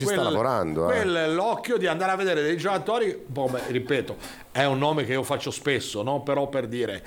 sta lavorando. L'occhio di andare a vedere dei giocatori, ripeto, è un nome che io faccio spesso, no? Però per dire,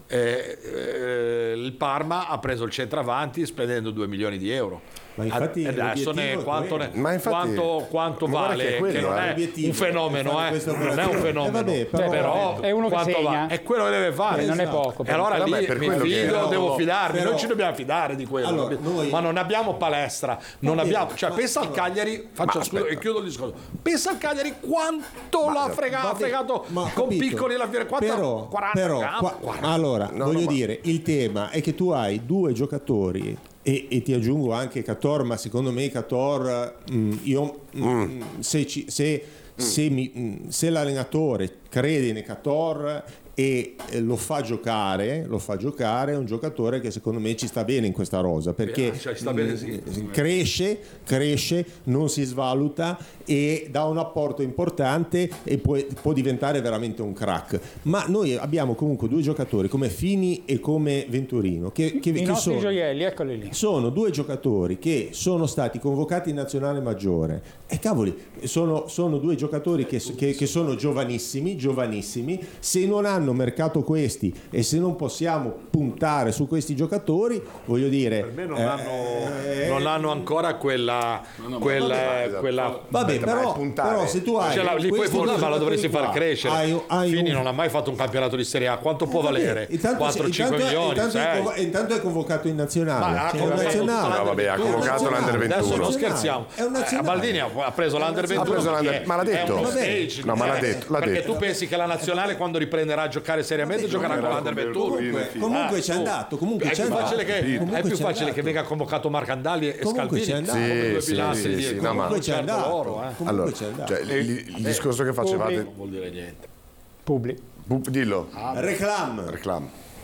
il Parma ha preso il centravanti spendendo 2 milioni di euro. Ma infatti adesso quanto vale, che che non è un fenomeno, non è un fenomeno, però è uno che segna, è quello che deve fare, non è poco. E allora lì mi fido, devo fidarmi, noi ci dobbiamo fidare di quello, allora, ma non abbiamo palestra, non abbiamo, cioè pensa al Cagliari, e chiudo il discorso, pensa al Cagliari quanto l'ha fregato con piccoli la fiera, quanto 40 allora voglio dire, il tema è che tu hai due giocatori e ti aggiungo anche Cator, ma secondo me Cator se l'allenatore crede in Cator e lo fa giocare, è un giocatore che secondo me ci sta bene in questa rosa, perché cresce, non si svaluta e dà un apporto importante e può diventare veramente un crack. Ma noi abbiamo comunque due giocatori come Fini e come Venturino che nostri gioielli, eccoli lì. Sono due giocatori che sono stati convocati in nazionale maggiore e cavoli, sono due giocatori che sono giovanissimi, se non hanno mercato questi e se non possiamo puntare su questi giocatori, voglio dire, per me non hanno ancora quella vabbè, però se tu hai lì puoi puntare, ma la dovresti far crescere. Fini non ha mai fatto un campionato di Serie A, quanto può valere? 4-5 milioni, intanto è convocato in nazionale, ha convocato l'Under 21. Adesso non scherziamo, Baldini ha preso l'Under 21, ma l'ha detto, perché tu pensi che la nazionale quando riprenderà a giocare seriamente giocherà con l'Under 21? Comunque c'è andato, è più facile che venga convocato Marcandali e Scalvini, comunque c'è andato. Allora, il discorso che facevate non vuol dire niente. Publi. dillo. Reclam.